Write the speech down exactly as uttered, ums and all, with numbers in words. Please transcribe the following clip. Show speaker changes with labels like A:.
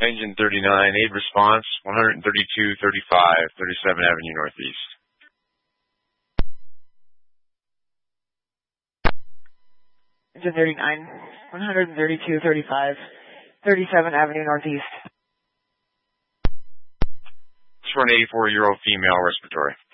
A: Engine thirty-nine, aid response, one thirty-two thirty-five, thirty-seventh Avenue Northeast.
B: Engine thirty-nine, one thirty-two thirty-five, thirty-seventh Avenue Northeast.
A: It's for an eighty-four-year-old female respiratory.